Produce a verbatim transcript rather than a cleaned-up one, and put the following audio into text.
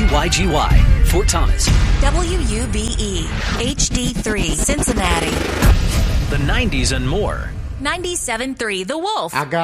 Y G Y, Fort Thomas. W U B E, H D three, Cincinnati. The nineties and more. ninety-seven point three The Wolf. I got